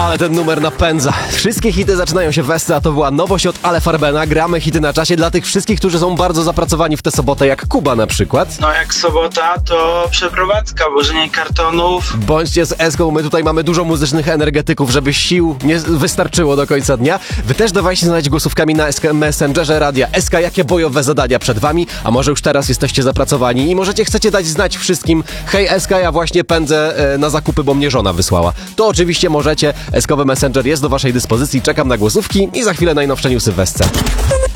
Ale ten numer napędza. Wszystkie hity zaczynają się w Esce, a to była nowość od Ale Farbena. Gramy hity na czasie dla tych wszystkich, którzy są bardzo zapracowani w tę sobotę, jak Kuba na przykład. No jak sobota, to przeprowadzka, wożenie kartonów. Bądźcie z Eską, my tutaj mamy dużo muzycznych energetyków, żeby sił nie wystarczyło do końca dnia. Wy też dawajcie znać głosówkami na Messengerze Radia SK, jakie bojowe zadania przed wami, a może już teraz jesteście zapracowani i chcecie dać znać wszystkim: hej SK, ja właśnie pędzę na zakupy, bo mnie żona wysłała. To oczywiście możecie, Eskowy Messenger jest do waszej dyspozycji, czekam na głosówki i za chwilę najnowsze newsy w Esce.